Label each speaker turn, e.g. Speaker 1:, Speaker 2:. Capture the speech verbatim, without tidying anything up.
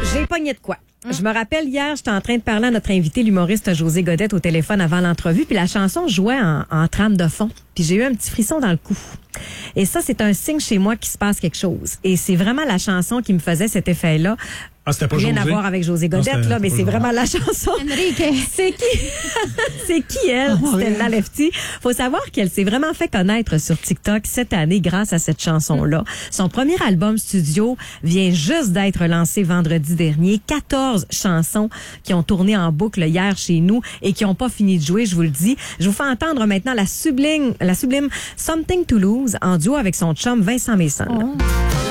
Speaker 1: J'ai pogné de quoi? Je me rappelle, hier, j'étais en train de parler à notre invité, l'humoriste José Godette, au téléphone avant l'entrevue, puis la chanson jouait en, en trame de fond. Puis j'ai eu un petit frisson dans le cou. Et ça, c'est un signe chez moi qu'il se passe quelque chose. Et c'est vraiment la chanson qui me faisait cet effet-là.
Speaker 2: Ah, c'était pas
Speaker 1: Rien
Speaker 2: José?
Speaker 1: à voir avec José Godette,
Speaker 2: Non,
Speaker 1: là, mais
Speaker 2: pas
Speaker 1: c'est
Speaker 2: José.
Speaker 1: vraiment la chanson.
Speaker 3: Enrique.
Speaker 1: C'est qui? C'est qui, elle? Stella Lefty. Faut savoir qu'elle s'est vraiment fait connaître sur TikTok cette année grâce à cette chanson-là. Son premier album studio vient juste d'être lancé vendredi dernier. quatorze chansons qui ont tourné en boucle hier chez nous et qui n'ont pas fini de jouer, je vous le dis. Je vous fais entendre maintenant la sublime, la sublime Something to Lose en duo avec son chum Vincent Mason.
Speaker 3: Oh.